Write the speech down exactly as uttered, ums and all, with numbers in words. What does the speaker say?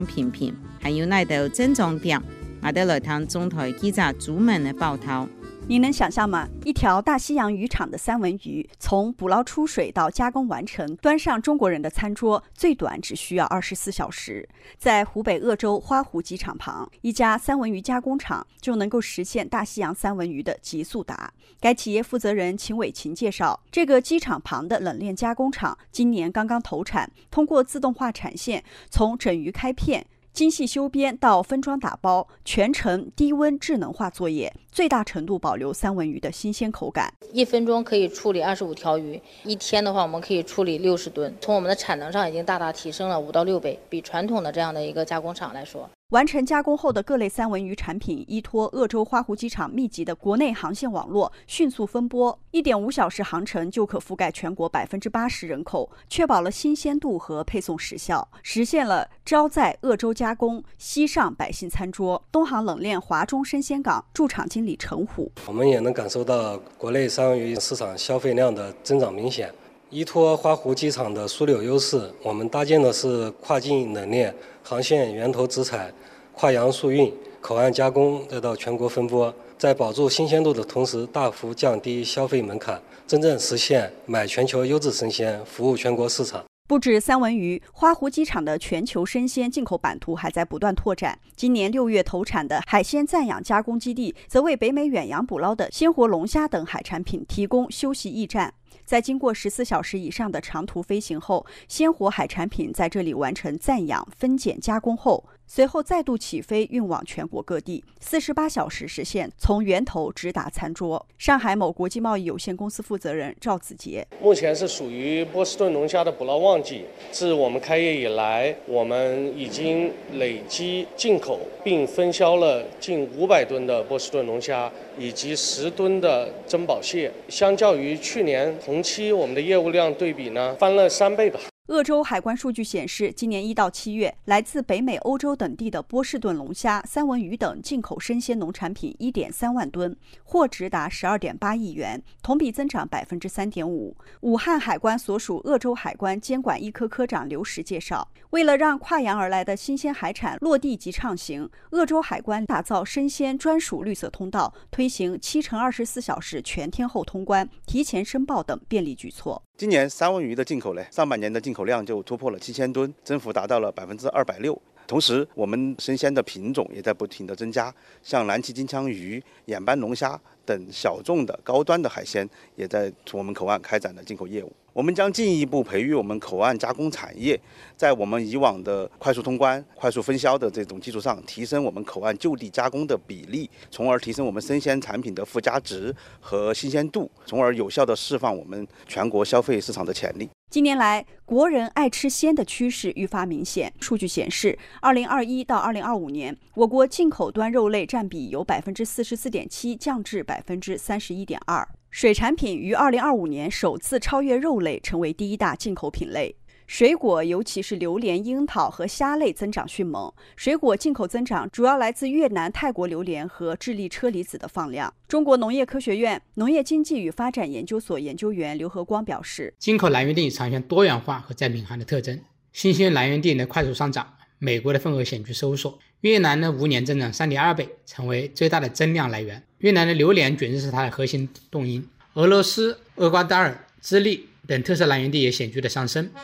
品评，还有那道增长点，我哋来听中台记者朱文的报道。 你能想象吗？一条大西洋渔场的三文鱼，从捕捞出水到加工完成，端上中国人的餐桌，最短只需要二十四小时。在湖北鄂州花湖机场旁，一家三文鱼加工厂就能够实现大西洋三文鱼的极速达。该企业负责人秦伟琴介绍，这个机场旁的冷链加工厂今年刚刚投产，通过自动化产线，从整鱼开片、精细修边到分装打包，全程低温智能化作业，最大程度保留三文鱼的新鲜口感。 一分钟可以处理二十五条鱼，一天的话我们可以处理六十吨，从我们的产能上已经大大提升了五到六倍，比传统的这样的一个加工厂来说。 完成加工后的各类三文鱼产品依托鄂州花湖机场密集的国内航线网络迅速分拨，一点五小时航程就可覆盖全国百分之八十人口，确保了新鲜度和配送时效，实现了招在鄂州加工，西上百姓餐桌。东航冷链华中生鲜港驻场经理陈虎， 我们也能感受到国内三文鱼市场消费量的增长明显。依托花湖机场的枢纽优势，我们搭建的是跨境冷链、航线源头直采、跨洋速运、口岸加工得到全国分拨，在保住新鲜度的同时，大幅降低消费门槛，真正实现买全球优质生鲜，服务全国市场。 不止三文鱼，花湖机场的全球生鲜进口版图还在不断拓展。今年六月投产的海鲜暂养加工基地，则为北美远洋捕捞的鲜活龙虾等海产品提供休息驿站。在经过十四小时以上的长途飞行后，鲜活海产品在这里完成暂养、分拣、加工后，随后再度起飞运往全国各地，四十八小时实现从源头直达餐桌。上海某国际贸易有限公司负责人赵子杰， 目前是属于波士顿龙虾的捕捞旺季，自我们开业以来，我们已经累计进口并分销了近五百吨的波士顿龙虾以及十吨的珍宝蟹，相较于去年同期我们的业务量对比呢，翻了三倍吧。 鄂州海关数据显示，今年一到七月，来自北美、欧洲等地的波士顿龙虾、三文鱼等进口生鲜农产品一点三万吨，货值达十二点八亿元，同比增长百分之三点五。武汉海关所属鄂州海关监管一科科长刘石介绍，为了让跨洋而来的新鲜海产落地即畅行，鄂州海关打造生鲜专属绿色通道，推行七乘二十四小时全天候通关、提前申报等便利举措。 今年三文鱼的进口呢，上半年的进口量就突破了七千吨，增幅达到了百分之二百六。同时，我们生鲜的品种也在不停的增加，像蓝鳍金枪鱼、眼斑龙虾等小众的高端的海鲜，也在我们口岸开展了进口业务。我们将进一步培育我们口岸加工产业，在我们以往的快速通关、快速分销的这种基础上，提升我们口岸就地加工的比例，从而提升我们生鲜产品的附加值和新鲜度，从而有效地释放我们全国消费市场的潜力。 近年来，国人爱吃鲜的趋势愈发明显。数据显示，二零二一到二零二五年，我国进口端肉类占比由百分之四十四点七降至百分之三十一点二。水产品于二零二五年首次超越肉类，成为第一大进口品类。水果，尤其是榴莲、樱桃和虾类增长迅猛。水果进口增长主要来自越南、泰国榴莲和智利车厘子的放量。中国农业科学院农业经济与发展研究所研究员刘和光表示， 进口来源地呈现多元化和再敏感的特征，新兴来源地的快速上涨，美国的份额显著收缩。越南的五年增长 三点二倍，成为最大的增量来源。越南的榴莲卷是它的核心动因。俄罗斯、厄瓜多尔、智利等特色来源地也显著的上升。